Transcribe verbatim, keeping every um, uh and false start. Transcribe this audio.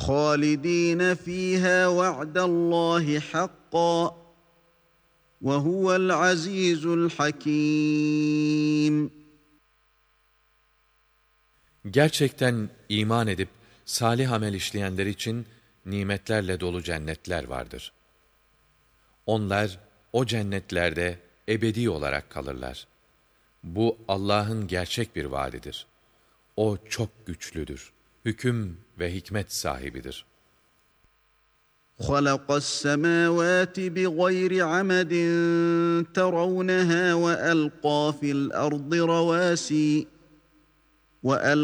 خالدين فيها وعد الله حقا وهو العزيز الحكيم. Gerçekten iman edip salih amel işleyenler için nimetlerle dolu cennetler vardır. Onlar o cennetlerde ebedi olarak kalırlar. Bu Allah'ın gerçek bir vaadidir. O çok güçlüdür. Hüküm ve hikmet sahibidir. خَلَقَ السَّمَاوَاتِ بِغَيْرِ عَمَدٍ تَرَوْنَهَا وَأَلْقَى فِي الْأَرْضِ رَوَاسِيَ